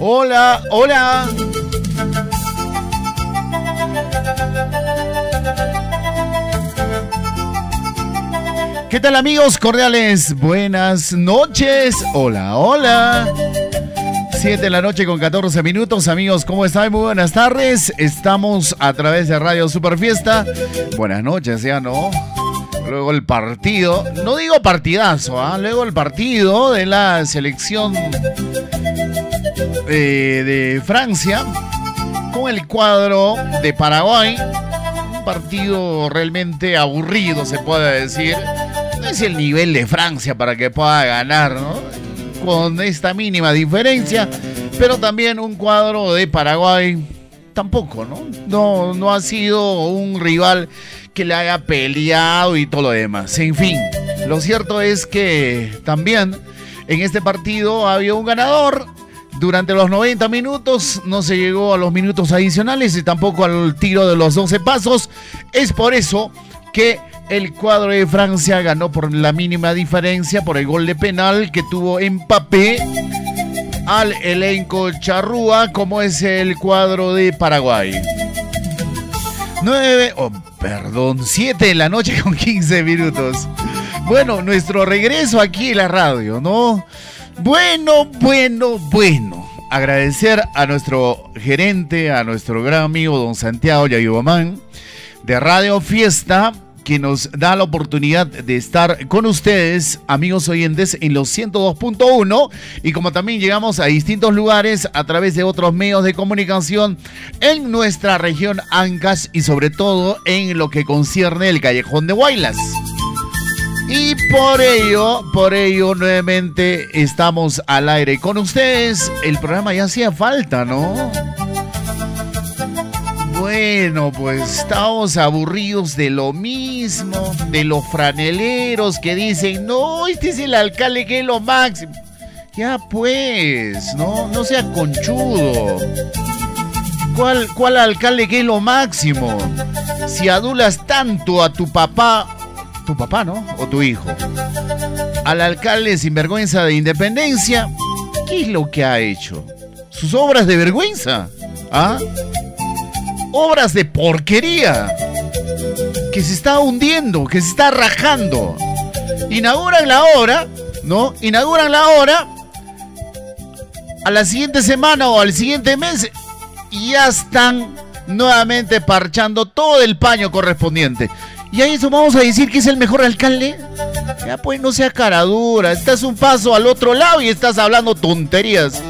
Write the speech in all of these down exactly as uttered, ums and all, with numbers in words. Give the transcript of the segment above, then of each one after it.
Hola, hola. ¿Qué tal, amigos? Cordiales, buenas noches. Hola, hola. siete de la noche con catorce minutos, amigos, ¿cómo están? Muy buenas tardes. Estamos a través de Radio Superfiesta. Buenas noches, ya, ¿no? Luego el partido, no digo partidazo, ¿ah? ¿eh? Luego el partido de la selección de, de Francia con el cuadro de Paraguay. Un partido realmente aburrido, se puede decir. No es el nivel de Francia para que pueda ganar, ¿no? Con esta mínima diferencia, pero también un cuadro de Paraguay tampoco, ¿no? No, no ha sido un rival que le haya peleado y todo lo demás. En fin, lo cierto es que también en este partido había un ganador. Durante los noventa minutos no se llegó a los minutos adicionales y tampoco al tiro de los doce pasos. Es por eso que el cuadro de Francia ganó por la mínima diferencia, por el gol de penal que tuvo Mbappé al elenco charrúa, como es el cuadro de Paraguay. nueve, oh, perdón, siete de la noche con quince minutos. Bueno, nuestro regreso aquí en la radio, ¿no? Bueno, bueno, bueno. Agradecer a nuestro gerente, a nuestro gran amigo don Santiago Yayubamán de Radio Fiesta, que nos da la oportunidad de estar con ustedes, amigos oyentes, en los ciento dos punto uno, y como también llegamos a distintos lugares a través de otros medios de comunicación en nuestra región Ancash y sobre todo en lo que concierne el Callejón de Huaylas. Y por ello, por ello nuevamente estamos al aire con ustedes. El programa ya hacía falta, ¿no? Bueno, pues estamos aburridos de lo mismo, de los franeleros que dicen, no, este es el alcalde que es lo máximo. Ya pues, no, no sea conchudo. ¿Cuál, cuál alcalde que es lo máximo? Si adulas tanto a tu papá, tu papá, ¿no? O tu hijo, al alcalde sinvergüenza de Independencia, ¿qué es lo que ha hecho? ¿Sus obras de vergüenza? ¿Ah? Obras de porquería, que se está hundiendo, que se está rajando. Inauguran la obra, ¿no? Inauguran la obra, a la siguiente semana o al siguiente mes, y ya están nuevamente parchando todo el paño correspondiente. ¿Y a eso vamos a decir que es el mejor alcalde? Ya pues, no sea cara dura, estás un paso al otro lado y estás hablando tonterías.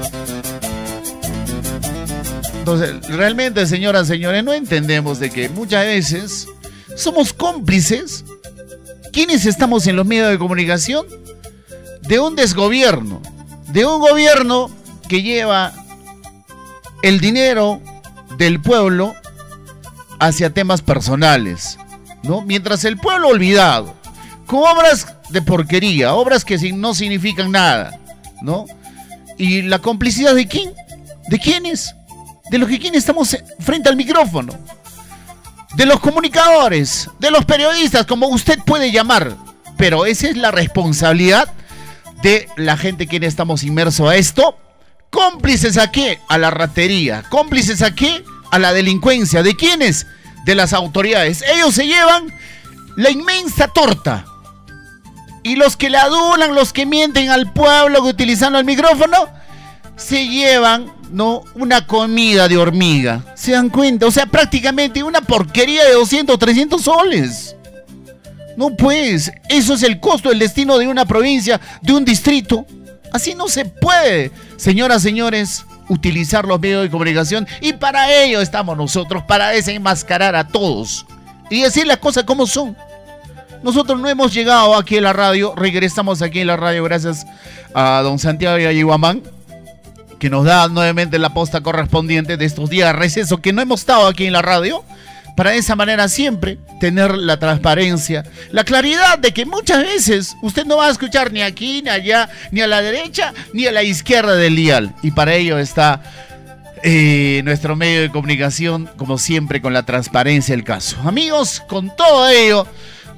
Entonces, realmente, señoras, señores, no entendemos de que muchas veces somos cómplices. ¿Quiénes estamos en los medios de comunicación? De un desgobierno, de un gobierno que lleva el dinero del pueblo hacia temas personales, ¿no? Mientras el pueblo olvidado, con obras de porquería, obras que no significan nada, ¿no? ¿Y la complicidad de quién? ¿De quiénes? De los que quienes estamos frente al micrófono, de los comunicadores, de los periodistas, como usted puede llamar, pero esa es la responsabilidad de la gente quienes estamos inmersos a esto. ¿Cómplices a qué? A la ratería. ¿Cómplices a qué? A la delincuencia. ¿De quiénes? De las autoridades. Ellos se llevan la inmensa torta. Y los que le adulan, los que mienten al pueblo utilizando el micrófono, se llevan, ¿no?, una comida de hormiga. ¿Se dan cuenta? O sea, prácticamente una porquería de doscientos, trescientos soles. No, pues, eso es el costo, el destino de una provincia, de un distrito. Así no se puede, señoras, señores, utilizar los medios de comunicación. Y para ello estamos nosotros, para desenmascarar a todos y decir las cosas como son. Nosotros no hemos llegado aquí a la radio, regresamos aquí a la radio gracias a don Santiago Yayubamán, que nos da nuevamente la posta correspondiente de estos días de receso, que no hemos estado aquí en la radio, para de esa manera siempre tener la transparencia, la claridad de que muchas veces usted no va a escuchar ni aquí, ni allá, ni a la derecha, ni a la izquierda del dial. Y para ello está eh, nuestro medio de comunicación, como siempre, con la transparencia del caso. Amigos, con todo ello,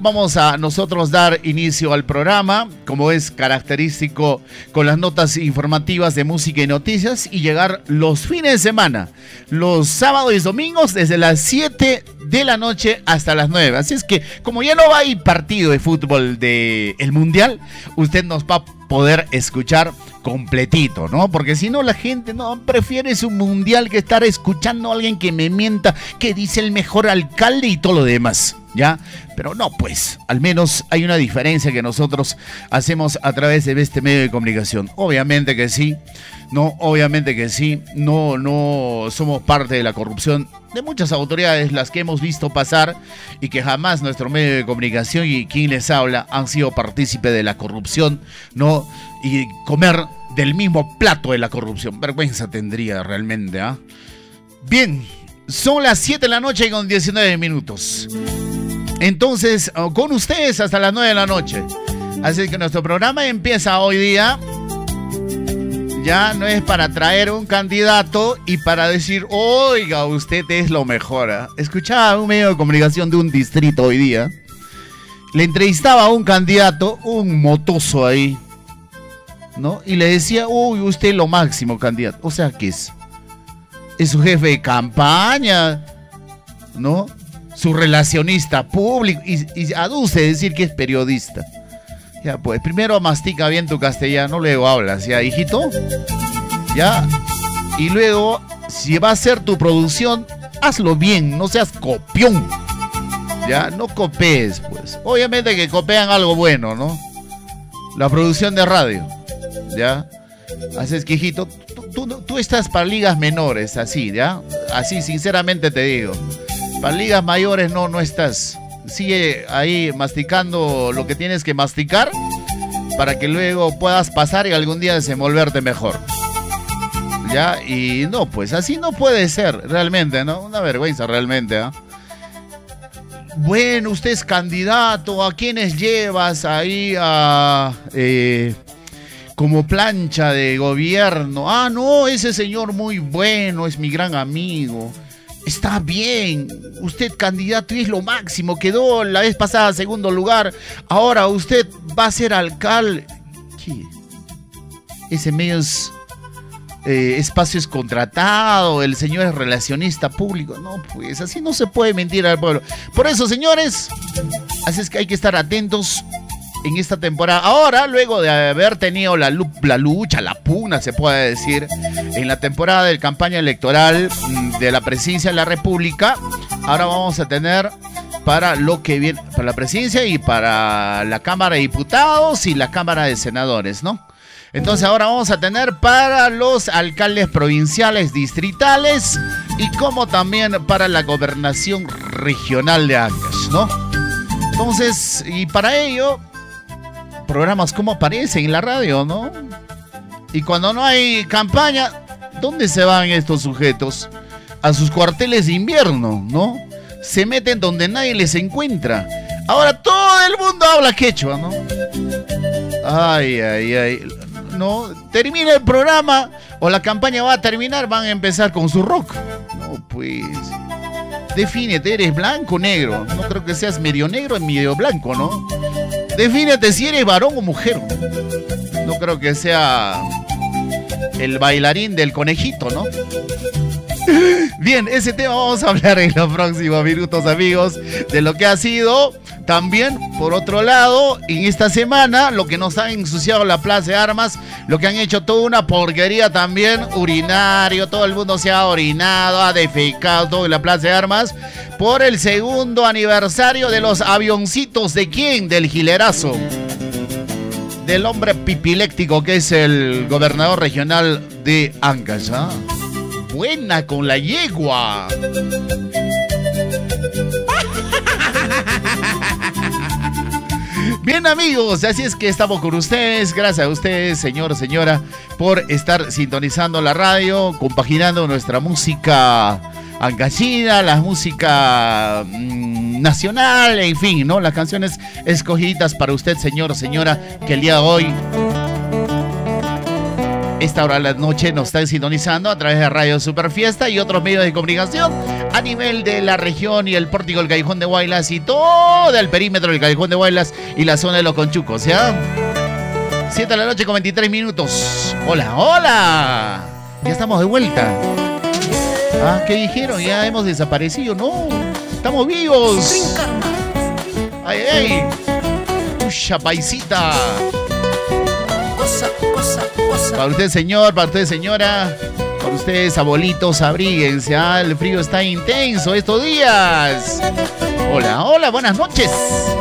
vamos a nosotros dar inicio al programa, como es característico, con las notas informativas de música y noticias, y llegar los fines de semana, los sábados y domingos, desde las siete de la noche hasta las nueve. Así es que, como ya no va a ir partido de fútbol del Mundial, usted nos va a poder escuchar completito, ¿no? Porque si no, la gente no prefiere su mundial que estar escuchando a alguien que me mienta, que dice el mejor alcalde y todo lo demás, ¿ya? Pero no, pues, al menos hay una diferencia que nosotros hacemos a través de este medio de comunicación. Obviamente que sí, no, obviamente que sí, no, no somos parte de la corrupción de muchas autoridades, las que hemos visto pasar y que jamás nuestro medio de comunicación y quien les habla han sido partícipe de la corrupción, ¿no? Y comer del mismo plato de la corrupción. Vergüenza tendría realmente, ¿ah? ¿eh? Bien, son las siete de la noche con diecinueve minutos. Entonces, con ustedes hasta las nueve de la noche. Así que nuestro programa empieza hoy día. Ya no es para traer un candidato y para decir, oiga, usted es lo mejor, ¿eh? Escuchaba un medio de comunicación de un distrito hoy día. Le entrevistaba a un candidato, un motoso ahí, ¿no? Y le decía, uy, usted es lo máximo, candidato. O sea, ¿qué es? Es su jefe de campaña, ¿no? Su relacionista público. Y, y aduce decir que es periodista. Ya, pues, primero mastica bien tu castellano, luego hablas, ¿ya, hijito? ¿Ya? Y luego, si va a ser tu producción, hazlo bien, no seas copión. ¿Ya? No copees, pues. Obviamente que copian algo bueno, ¿no? La producción de radio, ¿ya? Así es que, hijito, tú, tú, tú estás para ligas menores, así, ¿ya? Así, sinceramente te digo. Para ligas mayores no, no estás. Sigue ahí masticando lo que tienes que masticar para que luego puedas pasar y algún día desenvolverte mejor. ¿Ya? Y no, pues así no puede ser, realmente, ¿no? Una vergüenza, realmente, ¿eh? Bueno, usted es candidato, ¿a quiénes llevas ahí a, eh, como plancha de gobierno? Ah, no, ese señor muy bueno, es mi gran amigo. Está bien, usted candidato y es lo máximo, quedó la vez pasada segundo lugar, ahora usted va a ser alcalde. ¿Qué? Ese medio es, eh, espacio es contratado, el señor es relacionista público. No, pues así no se puede mentir al pueblo. Por eso, señores, así es que hay que estar atentos en esta temporada. Ahora, luego de haber tenido la, la lucha, la pugna, se puede decir, en la temporada de campaña electoral de la presidencia de la República, ahora vamos a tener para lo que viene, para la presidencia y para la Cámara de Diputados y la Cámara de Senadores, ¿no? Entonces ahora vamos a tener para los alcaldes provinciales, distritales y como también para la gobernación regional de Ancash, ¿no? Entonces, y para ello, programas como aparecen en la radio, ¿no? Y cuando no hay campaña, ¿dónde se van estos sujetos? A sus cuarteles de invierno, ¿no? Se meten donde nadie les encuentra. Ahora todo el mundo habla quechua, ¿no? Ay, ay, ay. No, termina el programa o la campaña va a terminar, van a empezar con su rock. No, pues. Defínete, ¿eres blanco o negro? No creo que seas medio negro y medio blanco, ¿no? Defínete si eres varón o mujer. No creo que sea el bailarín del conejito, ¿no? Bien, ese tema vamos a hablar en los próximos minutos, amigos, de lo que ha sido. También, por otro lado, en esta semana, lo que nos ha ensuciado la Plaza de Armas, lo que han hecho toda una porquería también, urinario, todo el mundo se ha orinado, ha defecado todo en la Plaza de Armas, por el segundo aniversario de los avioncitos, ¿de quién? Del gilerazo, del hombre pipiléctico que es el gobernador regional de Ancash, ¿eh? Buena con la yegua. Bien, amigos, así es que estamos con ustedes. Gracias a ustedes, señor, señora, por estar sintonizando la radio, compaginando nuestra música ancashina, la música mmm, nacional, en fin, ¿no? Las canciones escogidas para usted, señor, señora, que el día de hoy esta hora de la noche nos están sintonizando a través de Radio Super Fiesta y otros medios de comunicación a nivel de la región y el pórtico del Callejón de Huaylas y todo el perímetro del Callejón de Huaylas y la zona de los Conchucos, ¿ya? siete de la noche con veintitrés minutos. Hola, hola. Ya estamos de vuelta. Ah, ¿qué dijeron? Ya hemos desaparecido. No, estamos vivos. Ay, ay. Pucha, paisita. Para usted, señor, para usted, señora, para ustedes, abuelitos, abríguense, ¿ah? El frío está intenso estos días. Hola, hola, buenas noches.